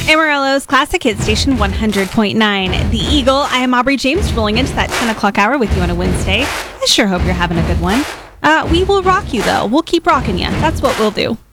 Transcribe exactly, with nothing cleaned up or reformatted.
Amarillo's Classic Hit Station one hundred point nine. The Eagle. I am Aubrey James, rolling into that ten o'clock hour with you on a Wednesday. I sure hope you're having a good one. Uh, we will rock you, though. We'll keep rocking you. That's what we'll do.